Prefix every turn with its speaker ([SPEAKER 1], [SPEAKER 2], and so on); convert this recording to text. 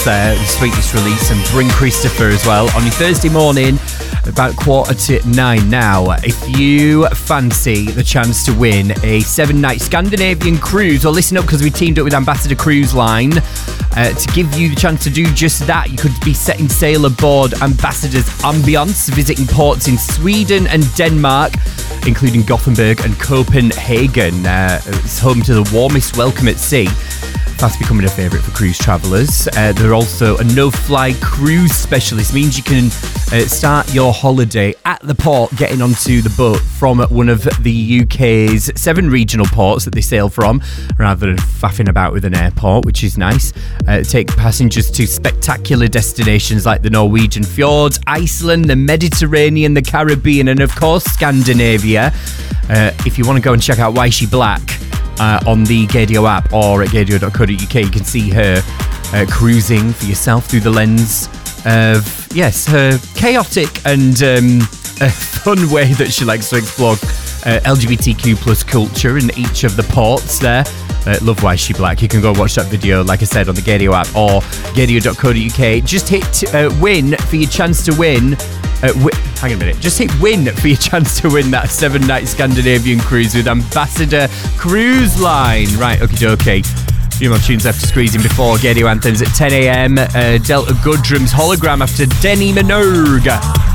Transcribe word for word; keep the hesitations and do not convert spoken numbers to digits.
[SPEAKER 1] there, the sweetest release, and Bring Christopher as well on your Thursday morning, about quarter to nine now. If you fancy the chance to win a seven-night Scandinavian cruise, well, listen up, because we teamed up with Ambassador Cruise Line uh, to give you the chance to do just that. You could be setting sail aboard Ambassador's Ambiance, visiting ports in Sweden and Denmark, including Gothenburg and Copenhagen. Uh, it's home to the warmest welcome at sea. Fast becoming a favourite for cruise travellers. Uh, they're also a no-fly cruise specialist. Means you can uh, start your holiday at the port, getting onto the boat from one of the U K's seven regional ports that they sail from, rather than faffing about with an airport, which is nice. Uh, take passengers to spectacular destinations like the Norwegian fjords, Iceland, the Mediterranean, the Caribbean, and of course Scandinavia. Uh, if you want to go and check out Why Is She Black, Uh, on the Gadio app or at gadio dot co dot uk, you can see her uh, cruising for yourself through the lens of, yes, her chaotic and um, a fun way that she likes to explore uh, L G B T Q plus culture in each of the ports there. Uh, love Why Is She Black. You can go watch that video, like I said, on the Gadio app or gadio dot co dot uk. Just hit uh, win for your chance to win. Uh, wi- hang on a minute. Just hit win for your chance to win that seven-night Scandinavian cruise with Ambassador Cruise Line. Right, okie dokie. A few more tunes after squeezing before Gadio Anthems at ten a.m. Uh, Delta Goodrum's Hologram after Denny Minogue.